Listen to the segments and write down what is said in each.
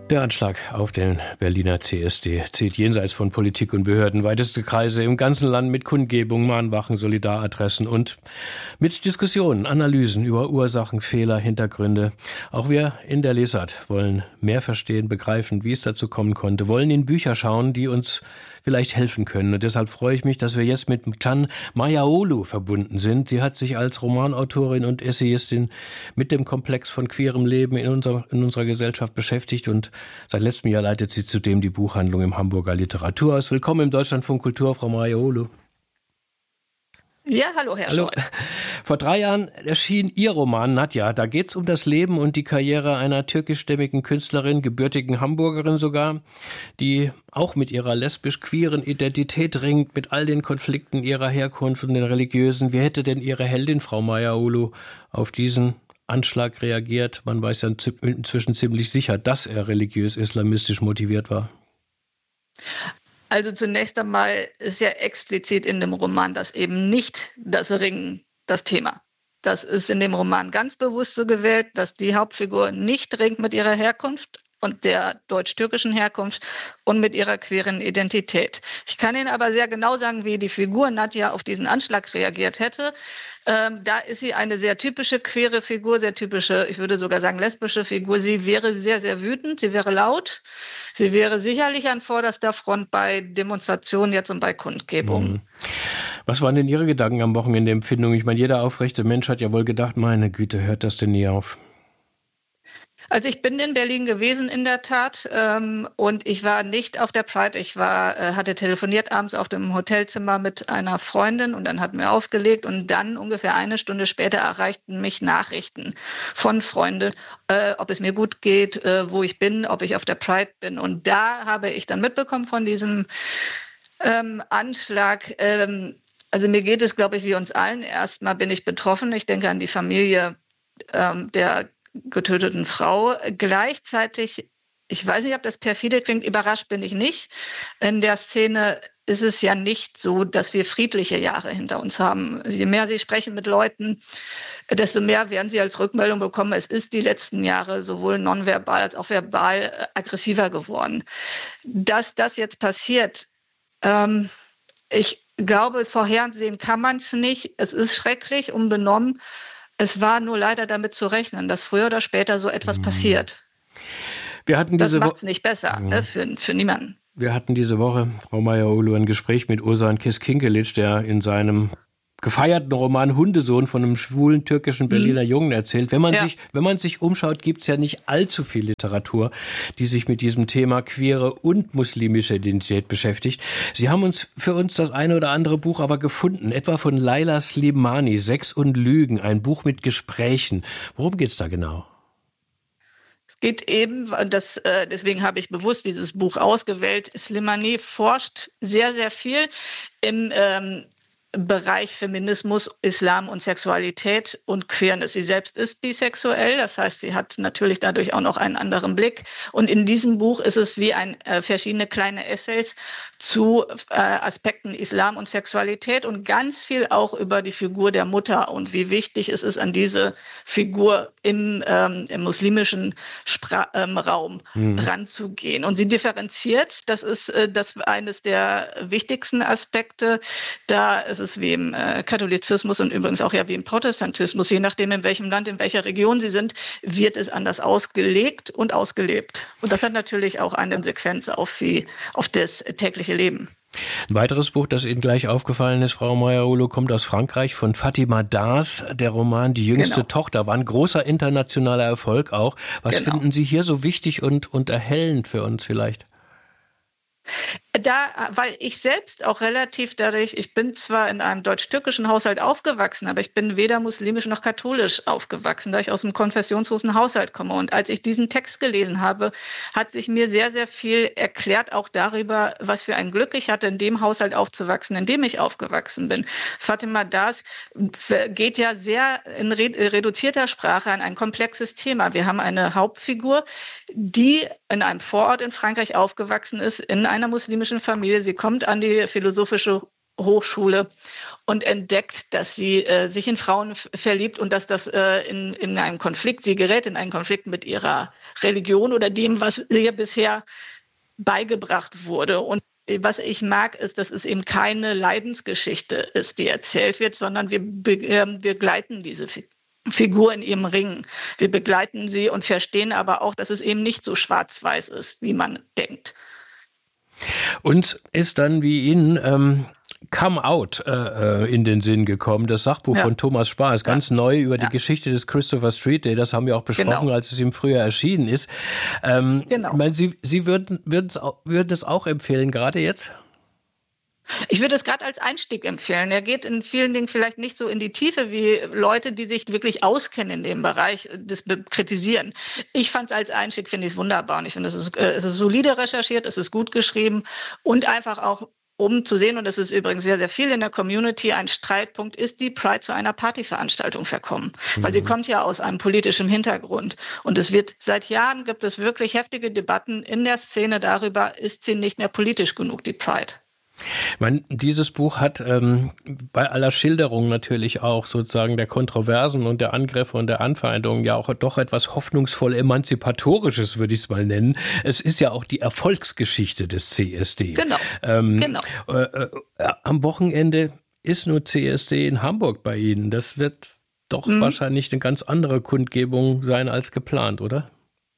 Der Anschlag auf den Berliner CSD zieht jenseits von Politik und Behörden weiteste Kreise im ganzen Land mit Kundgebungen, Mahnwachen, Solidaradressen und mit Diskussionen, Analysen über Ursachen, Fehler, Hintergründe. Auch wir in der Lesart wollen mehr verstehen, begreifen, wie es dazu kommen konnte, wollen in Bücher schauen, die uns vielleicht helfen können. Und deshalb freue ich mich, dass wir jetzt mit Can Mayaolu verbunden sind. Sie hat sich als Romanautorin und Essayistin mit dem Komplex von queerem Leben in unserer Gesellschaft beschäftigt und seit letztem Jahr leitet sie zudem die Buchhandlung im Hamburger Literaturhaus. Willkommen im Deutschlandfunk Kultur, Frau Mayaolu. Ja, hallo, Herr Scholl. Vor 3 Jahren erschien Ihr Roman Nadja. Da geht es um das Leben und die Karriere einer türkischstämmigen Künstlerin, gebürtigen Hamburgerin sogar, die auch mit ihrer lesbisch-queeren Identität ringt, mit all den Konflikten ihrer Herkunft und den religiösen. Wie hätte denn Ihre Heldin, Frau Mayaolu, auf diesen Anschlag reagiert? Man weiß ja inzwischen ziemlich sicher, dass er religiös-islamistisch motiviert war. Also zunächst einmal ist ja explizit in dem Roman das eben nicht das Ringen das Thema. Das ist in dem Roman ganz bewusst so gewählt, dass die Hauptfigur nicht ringt mit ihrer Herkunft und der deutsch-türkischen Herkunft und mit ihrer queeren Identität. Ich kann Ihnen aber sehr genau sagen, wie die Figur Nadja auf diesen Anschlag reagiert hätte. Da ist sie eine sehr typische queere Figur, sehr typische, ich würde sogar sagen lesbische Figur. Sie wäre sehr, sehr wütend, sie wäre laut. Sie wäre sicherlich an vorderster Front bei Demonstrationen jetzt und bei Kundgebungen. Was waren denn Ihre Gedanken am Wochenende, Empfindungen? Ich meine, jeder aufrechte Mensch hat ja wohl gedacht, meine Güte, hört das denn nie auf? Also ich bin in Berlin gewesen in der Tat und ich war nicht auf der Pride. Ich hatte telefoniert abends auf dem Hotelzimmer mit einer Freundin und dann hatten wir aufgelegt und dann ungefähr 1 Stunde später erreichten mich Nachrichten von Freunden, ob es mir gut geht, wo ich bin, ob ich auf der Pride bin. Und da habe ich dann mitbekommen von diesem Anschlag. Also mir geht es, glaube ich, wie uns allen. Erstmal bin ich betroffen. Ich denke an die Familie der getöteten Frau. Gleichzeitig, ich weiß nicht, ob das perfide klingt, überrascht bin ich nicht. In der Szene ist es ja nicht so, dass wir friedliche Jahre hinter uns haben. Je mehr Sie sprechen mit Leuten, desto mehr werden Sie als Rückmeldung bekommen, es ist die letzten Jahre sowohl nonverbal als auch verbal aggressiver geworden. Dass das jetzt passiert, ich glaube, vorhersehen kann man es nicht. Es ist schrecklich, unbenommen. Es war nur leider damit zu rechnen, dass früher oder später so etwas passiert. Das macht es nicht besser, für niemanden. Wir hatten diese Woche, Frau Mayaolu, ein Gespräch mit Ozan Kiskinkelic, der in seinem gefeierten Roman Hundesohn von einem schwulen türkischen Berliner Jungen erzählt. Wenn man sich umschaut, gibt es ja nicht allzu viel Literatur, die sich mit diesem Thema queere und muslimische Identität beschäftigt. Sie haben für uns das eine oder andere Buch aber gefunden, etwa von Laila Slimani, Sex und Lügen, ein Buch mit Gesprächen. Worum geht es da genau? Es geht eben, deswegen habe ich bewusst dieses Buch ausgewählt. Slimani forscht sehr, sehr viel im Bereich Feminismus, Islam und Sexualität und Queerness. Sie selbst ist bisexuell, das heißt, sie hat natürlich dadurch auch noch einen anderen Blick. Und in diesem Buch ist es wie verschiedene kleine Essays zu Aspekten Islam und Sexualität und ganz viel auch über die Figur der Mutter und wie wichtig es ist, an diese Figur im muslimischen Raum ranzugehen. Und sie differenziert, das ist eines der wichtigsten Aspekte, da ist es wie im Katholizismus und übrigens auch ja wie im Protestantismus, je nachdem in welchem Land, in welcher Region sie sind, wird es anders ausgelegt und ausgelebt. Und das hat natürlich auch eine Konsequenz auf das tägliche Leben. Ein weiteres Buch, das Ihnen gleich aufgefallen ist, Frau Mayaolu, kommt aus Frankreich von Fatima Das. Der Roman Die jüngste Tochter war ein großer internationaler Erfolg auch. Was finden Sie hier so wichtig und erhellend für uns vielleicht? Weil ich selbst auch ich bin zwar in einem deutsch-türkischen Haushalt aufgewachsen, aber ich bin weder muslimisch noch katholisch aufgewachsen, da ich aus einem konfessionslosen Haushalt komme. Und als ich diesen Text gelesen habe, hat sich mir sehr, sehr viel erklärt, auch darüber, was für ein Glück ich hatte, in dem Haushalt aufzuwachsen, in dem ich aufgewachsen bin. Fatima Das geht ja sehr in reduzierter Sprache an ein komplexes Thema. Wir haben eine Hauptfigur, die in einem Vorort in Frankreich aufgewachsen ist, in einer muslimischen Familie. Sie kommt an die philosophische Hochschule und entdeckt, dass sie sich in Frauen verliebt und dass das in einem Konflikt, sie gerät in einen Konflikt mit ihrer Religion oder dem, was ihr bisher beigebracht wurde. Und was ich mag, ist, dass es eben keine Leidensgeschichte ist, die erzählt wird, sondern wir begleiten diese Figur in ihrem Ringen. Wir begleiten sie und verstehen aber auch, dass es eben nicht so schwarz-weiß ist, wie man denkt. Uns ist dann wie Ihnen Come Out in den Sinn gekommen, das Sachbuch von Thomas Spahr, ganz neu über die Geschichte des Christopher Street Day, das haben wir auch besprochen, als es im Frühjahr erschienen ist. Ich meine, Sie würden es auch empfehlen, gerade jetzt? Ich würde es gerade als Einstieg empfehlen. Er geht in vielen Dingen vielleicht nicht so in die Tiefe wie Leute, die sich wirklich auskennen in dem Bereich, das kritisieren. Ich fand es als Einstieg, finde ich es wunderbar. Und ich finde, es ist solide recherchiert, es ist gut geschrieben und einfach auch um zu sehen, und das ist übrigens sehr, sehr viel in der Community, ein Streitpunkt, ist die Pride zu einer Partyveranstaltung verkommen? Weil sie kommt ja aus einem politischen Hintergrund. Und seit Jahren gibt es wirklich heftige Debatten in der Szene darüber, ist sie nicht mehr politisch genug, die Pride? Ich meine, dieses Buch hat bei aller Schilderung natürlich auch sozusagen der Kontroversen und der Angriffe und der Anfeindungen ja auch doch etwas hoffnungsvoll Emanzipatorisches, würde ich es mal nennen. Es ist ja auch die Erfolgsgeschichte des CSD. Genau. Am Wochenende ist nur CSD in Hamburg bei Ihnen. Das wird doch wahrscheinlich eine ganz andere Kundgebung sein als geplant, oder?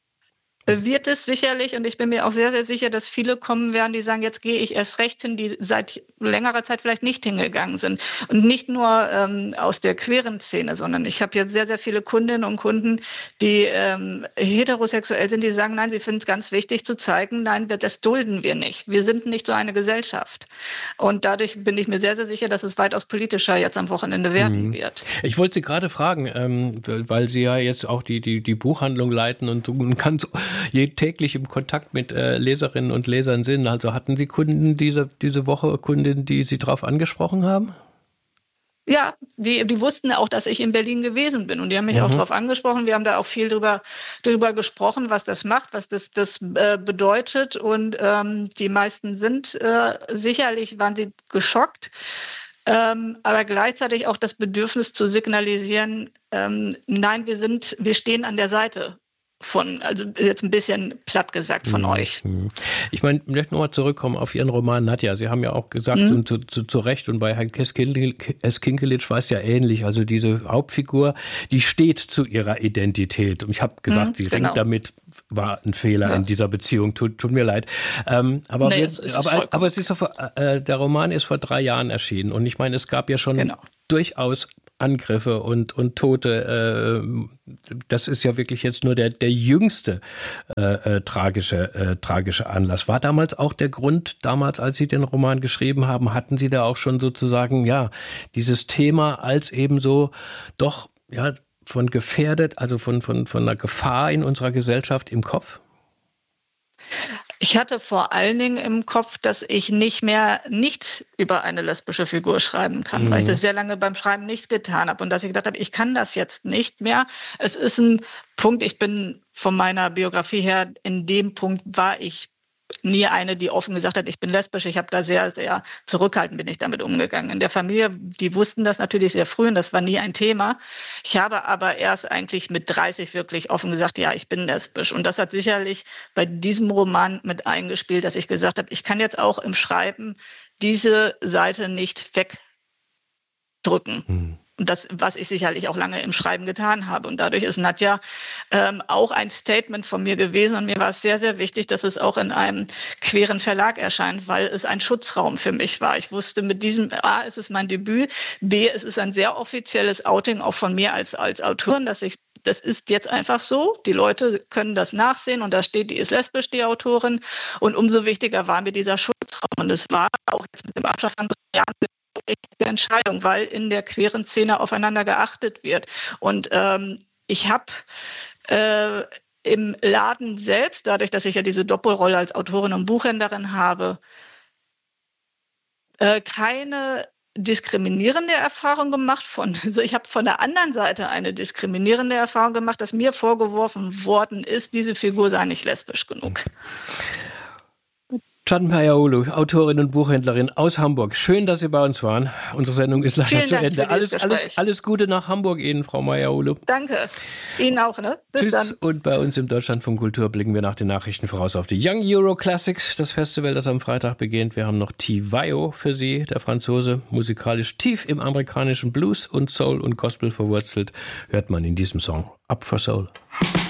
Wird es sicherlich, und ich bin mir auch sehr, sehr sicher, dass viele kommen werden, die sagen, jetzt gehe ich erst recht hin, die seit längerer Zeit vielleicht nicht hingegangen sind. Und nicht nur aus der queeren Szene, sondern ich habe jetzt sehr, sehr viele Kundinnen und Kunden, die heterosexuell sind, die sagen, nein, sie finden es ganz wichtig zu zeigen, nein, das dulden wir nicht. Wir sind nicht so eine Gesellschaft. Und dadurch bin ich mir sehr, sehr sicher, dass es weitaus politischer jetzt am Wochenende werden wird. Ich wollte Sie gerade fragen, weil Sie ja jetzt auch die Buchhandlung leiten und ganz täglich im Kontakt mit Leserinnen und Lesern sind. Also hatten Sie Kunden diese Woche, Kundinnen, die Sie darauf angesprochen haben? Ja, die wussten auch, dass ich in Berlin gewesen bin und die haben mich auch darauf angesprochen. Wir haben da auch viel drüber gesprochen, was das macht, was das bedeutet und die meisten sind sicherlich, waren sie geschockt, aber gleichzeitig auch das Bedürfnis zu signalisieren, nein, wir stehen an der Seite also jetzt ein bisschen platt gesagt von euch. Ich meine, ich möchte nochmal zurückkommen auf Ihren Roman Nadja. Sie haben ja auch gesagt, und zu Recht, und bei Herrn Eskinkelitsch war es ja ähnlich, also diese Hauptfigur, die steht zu ihrer Identität. Und ich habe gesagt, sie ringt damit, war ein Fehler in dieser Beziehung, tut mir leid. Aber es ist der Roman ist vor 3 Jahren erschienen und ich meine, es gab ja schon durchaus Angriffe und Tote. Das ist ja wirklich jetzt nur der jüngste tragische Anlass. War damals auch der Grund, als Sie den Roman geschrieben haben, hatten Sie da auch schon sozusagen, dieses Thema als ebenso doch, von gefährdet, also von einer Gefahr in unserer Gesellschaft im Kopf? Ich hatte vor allen Dingen im Kopf, dass ich nicht über eine lesbische Figur schreiben kann, weil ich das sehr lange beim Schreiben nicht getan habe und dass ich gedacht habe, ich kann das jetzt nicht mehr. Es ist ein Punkt, ich bin von meiner Biografie her, in dem Punkt war ich nie eine, die offen gesagt hat, ich bin lesbisch. Ich habe da sehr, sehr zurückhaltend bin ich damit umgegangen. In der Familie, die wussten das natürlich sehr früh und das war nie ein Thema. Ich habe aber erst eigentlich mit 30 wirklich offen gesagt, ja, ich bin lesbisch. Und das hat sicherlich bei diesem Roman mit eingespielt, dass ich gesagt habe, ich kann jetzt auch im Schreiben diese Seite nicht wegdrücken. Das, was ich sicherlich auch lange im Schreiben getan habe. Und dadurch ist Nadja auch ein Statement von mir gewesen. Und mir war es sehr, sehr wichtig, dass es auch in einem queeren Verlag erscheint, weil es ein Schutzraum für mich war. Ich wusste mit diesem, A, es ist mein Debüt, B, es ist ein sehr offizielles Outing auch von mir als Autorin, das ist jetzt einfach so. Die Leute können das nachsehen und da steht, die ist lesbisch, die Autorin. Und umso wichtiger war mir dieser Schutzraum. Und es war auch jetzt mit dem Abstand von 3 Jahren richtige Entscheidung, weil in der queeren Szene aufeinander geachtet wird. Und ich habe im Laden selbst, dadurch, dass ich ja diese Doppelrolle als Autorin und Buchhändlerin habe, keine diskriminierende Erfahrung gemacht. Ich habe von der anderen Seite eine diskriminierende Erfahrung gemacht, dass mir vorgeworfen worden ist, diese Figur sei nicht lesbisch genug. Can Payaulu, Autorin und Buchhändlerin aus Hamburg. Schön, dass Sie bei uns waren. Unsere Sendung ist leider zu Ende. Alles Gute nach Hamburg Ihnen, Frau Payaulu. Danke. Ihnen auch, ne? Bis Tschüss. Dann. Und bei uns im Deutschlandfunk Kultur blicken wir nach den Nachrichten voraus auf die Young Euro Classics, das Festival, das am Freitag beginnt. Wir haben noch T-Vaio für Sie, der Franzose, musikalisch tief im amerikanischen Blues und Soul und Gospel verwurzelt, hört man in diesem Song Up for Soul.